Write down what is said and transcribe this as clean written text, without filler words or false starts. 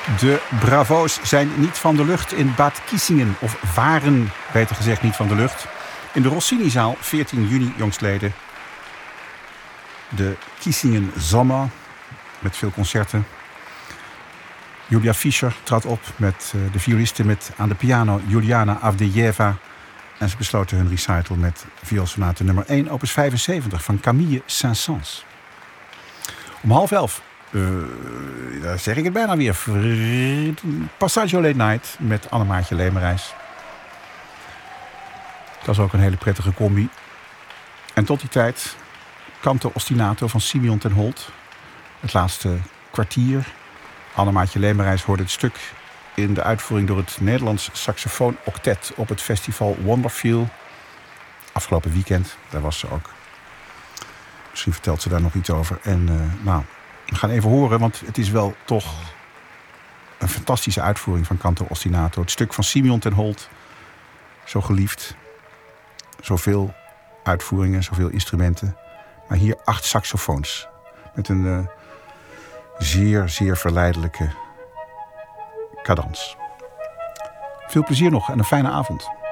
De Bravo's zijn niet van de lucht in Bad Kissingen. Of waren, beter gezegd, niet van de lucht. In de Rossinizaal, 14 juni jongstleden. De Kissingen Sommer. Met veel concerten. Julia Fischer trad op met de violisten met aan de piano Juliana Avdejeva. En ze besloten hun recital met vioolsonate nummer 1, opus 75 van Camille Saint-Saëns. Om 10:30, daar zeg ik het bijna weer, Passaggio Late Night met Annemaartje Lemerijs. Dat is ook een hele prettige combi. En tot die tijd, Canto Ostinato van Simeon ten Holt. Het laatste kwartier. Annemaartje Lemerijs hoorde het stuk in de uitvoering door het Nederlands Saxofoon Octet op het festival Wonderfeel. Afgelopen weekend, daar was ze ook. Misschien vertelt ze daar nog iets over. En we gaan even horen, want het is wel toch een fantastische uitvoering van Canto Ostinato. Het stuk van Simeon ten Holt, zo geliefd. Zoveel uitvoeringen, zoveel instrumenten. Maar hier 8 saxofoons. Met een zeer, zeer verleidelijke cadans. Veel plezier nog en een fijne avond.